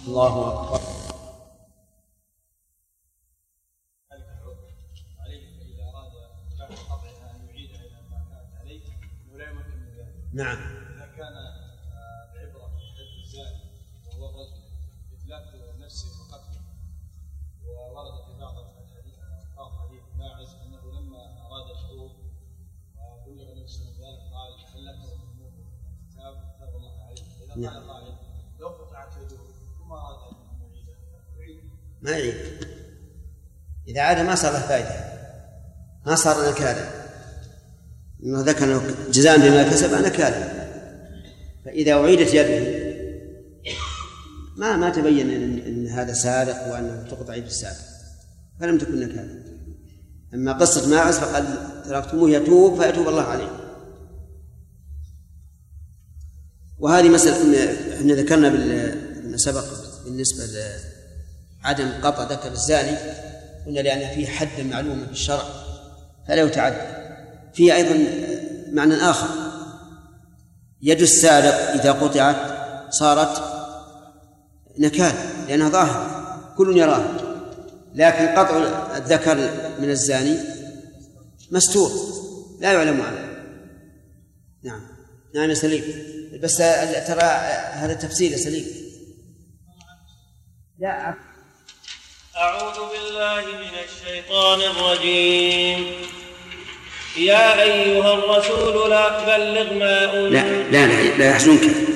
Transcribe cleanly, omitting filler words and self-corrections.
الله أكبر. نعم. إذا كان العبرة بحد الزاني وهو الرجل إتلاف نفسه وقتله، وورد في بعض حديث ماعز أنه لما أراد الخروج وبلغ النبي صلى الله عليه وسلم قال هل لك كتاب الله عليه؟ إذا قال قائل لو قطعت يده ثم أراد أن يعيده ما يعيد. إذا عاد ما صار له فائدة، ما صار نكالا، إنه ذكر جزاء بما كسب نكالا. فإذا أعيدت يده ما تبين أن هذا سارق وأنه تقطع يد السارق، فلم تكن نكالا. أما قصة ماعز فقد تركتموه يتوب فيتوب الله عليه. وهذه مسألة احنا ذكرنا بالما سبق بالنسبة لعدم قطع ذكر الزاني، قلنا لأن فيه حد معلوم في الشرع فلا يتعدى. فيه أيضا معنى آخر، يد السارق إذا قطعت صارت نكال لأنها ظاهرة كل يراها، لكن قطع الذكر من الزاني مستور لا يعلم عنه. نعم نعم سليم، بس ترى هذا تفسير سليم. لا أعوذ بالله من الشيطان الرجيم. يا أيها الرسول لا بلغ ما أنزل. لا يحزنك